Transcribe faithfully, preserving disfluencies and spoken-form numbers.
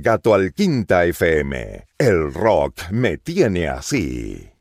Gato al Quinta F M. El rock me tiene así.